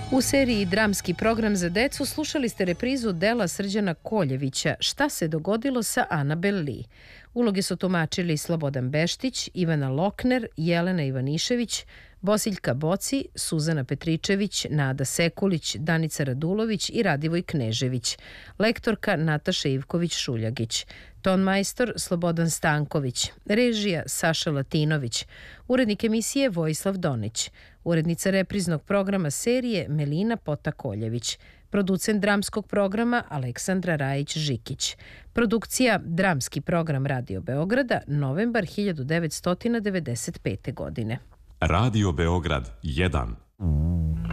U seriji Dramski program za decu slušali ste reprizu dela Srđana Koljevića Šta se dogodilo sa Anabel Lee. Uloge su tumačili Slobodan Beštić, Ivana Lokner, Jelena Ivanišević, Bosiljka Boci, Suzana Petričević, Nada Sekulić, Danica Radulović i Radivoj Knežević. Lektorka Nataša Ivković-Šuljagić. Tonmajstor Slobodan Stanković. Režija Saša Latinović. Urednik emisije Vojislav Donić. Urednica repriznog programa serije Melina Pota-Koljević. Producent dramskog programa Aleksandra Rajić-Žikić. Produkcija Dramski program Radio Beograda, novembar 1995. godine. Radio Beograd 1